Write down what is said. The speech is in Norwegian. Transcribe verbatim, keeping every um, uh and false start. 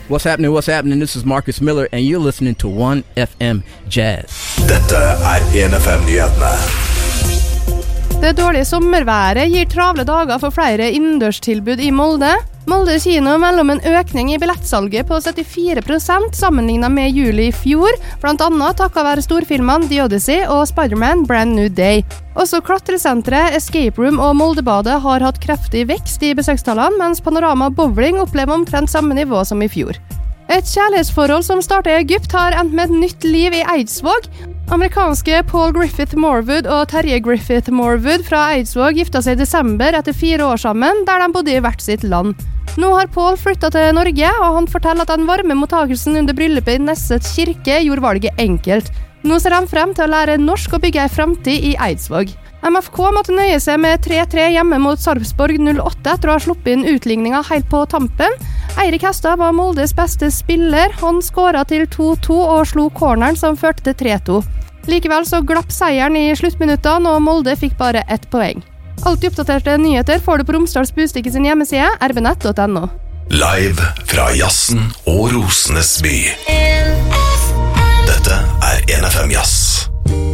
What's happening, what's happening? This is Marcus Miller, and you're listening to one F M Jazz. Dette er one F M-nyhetene. Det dårlige sommerværet gir travle dager for flere innendørstilbud i Molde. Molde kino melder om en økning i billettsalget på syttifire prosent sammenlignet med juli i fjor, blant annet takket være storfilmene The Odyssey og Spider-Man Brand New Day. Også klatresenteret, Escape Room og Moldebadet har hatt kraftig vekst i besøkstallene, mens Panorama Bowling opplever omtrent samme nivå som i fjor. Et kjærlighetsforhold som startet i Egypt har endt med et nytt liv i Eidsvåg. Amerikanske Paul Griffith Morwood og Terje Griffith Morwood fra Eidsvåg gifta seg i desember etter fire år sammen, der de bodde i hvert sitt land. Nå har Paul flyttet til Norge, og han forteller at den varme mottakelsen under bryllupet i Nesset kirke gjorde valget enkelt. Nå ser han frem til å lære norsk og bygge en fremtid i Eidsvåg. M F K måtte nøye seg med tre tre hjemme mot Sarpsborg null åtte etter å ha sluppet inn utligninga helt på tampen. Eirik Hestad var Moldes beste spiller. Han skåret til to to og slo corneren som førte til tre to. Likevel så glapp seieren i sluttminuttene, og Molde fikk bare ett poeng. Alltid oppdaterte nyheter får du på Romsdals Bustikke sin hjemmeside, r b nett punktum n o. Live fra Jazzen og Rosenes by. Dette er one F M Jazz.